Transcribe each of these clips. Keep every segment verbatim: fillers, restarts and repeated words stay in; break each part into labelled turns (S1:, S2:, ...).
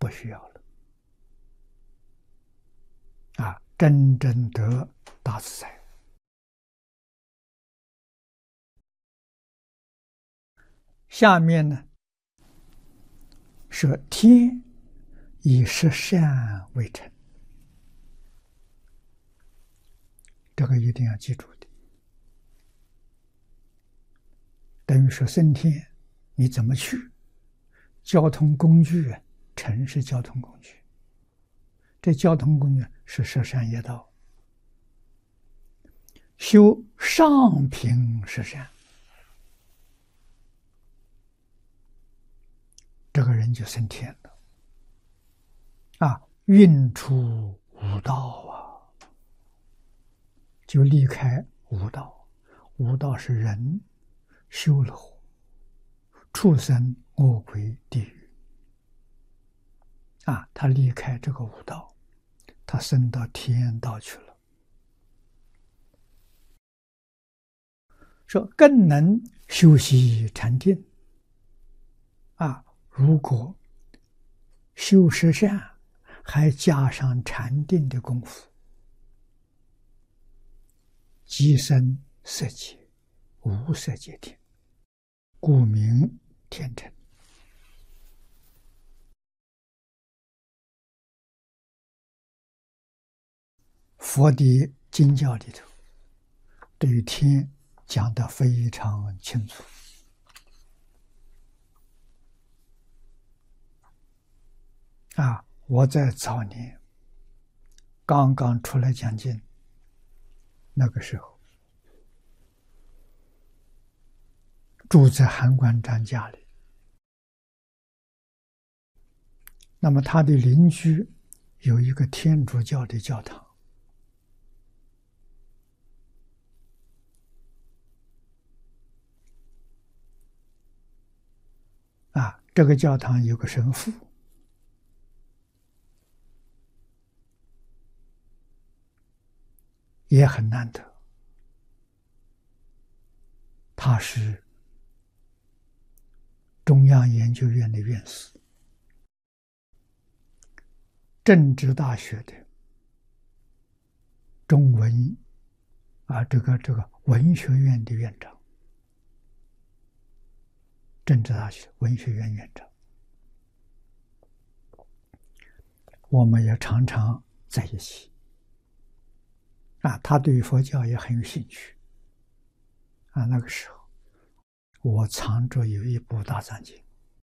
S1: 不需要了。啊，真正得大自在。下面呢，说天以十善为成，这个一定要记住的。等于说升天，你怎么去？交通工具，城市交通工具，这交通工具是十善业道，修上品十善，这个人就升天了。啊，运出五道啊，就离开五道。五道是人、修罗、畜生、恶鬼、地狱。啊，他离开这个五道，他升到天道去了。说更能修习禅定。啊，如果修十善，还加上禅定的功夫，即生色界，无色界天，故名天成。佛的经教里头，对于天讲得非常清楚。啊，我在早年刚刚出来讲经，那个时候住在韩馆长家里，那么他的邻居有一个天主教的教堂。啊，这个教堂有个神父，也很难得，他是中央研究院的院士，政治大学的中文啊，这个这个文学院的院长，政治大学文学院院长，我们也常常在一起。啊，他对佛教也很有兴趣。啊，那个时候我藏着有一部大藏经，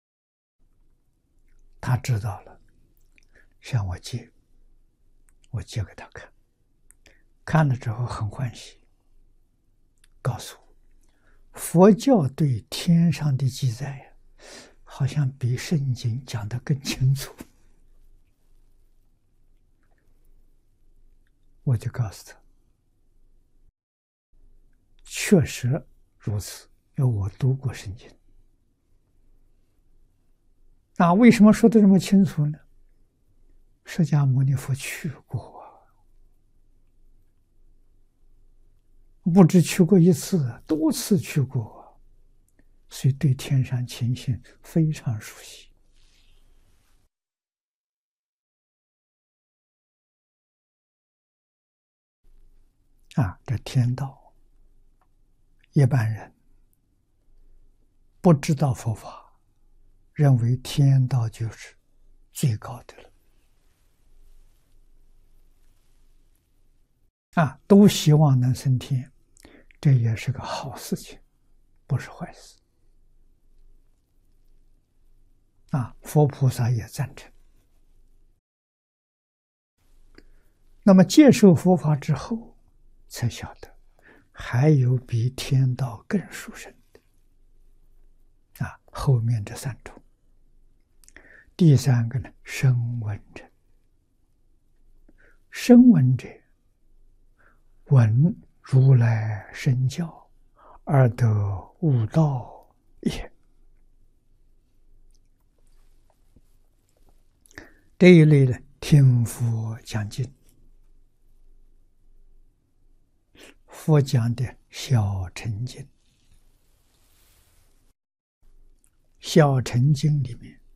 S1: 他知道了，向我借，我借给他看，看了之后很欢喜，告诉我，佛教对天上的记载呀，好像比圣经讲得更清楚。我就告诉他，确实如此，因为我读过圣经。那为什么说的这么清楚呢？释迦牟尼佛去过啊，不止去过一次，多次去过啊，所以对天上情形非常熟悉。啊，这天道，一般人不知道佛法，认为天道就是最高的了。啊，都希望能升天，这也是个好事情，不是坏事。啊，佛菩萨也赞成。那么接受佛法之后，才晓得还有比天道更殊胜的。啊，后面这三种。第三个呢，声闻者。声闻者，闻如来声教而得悟道也。这一类呢，听佛讲经，佛讲的小乘经，小乘经里面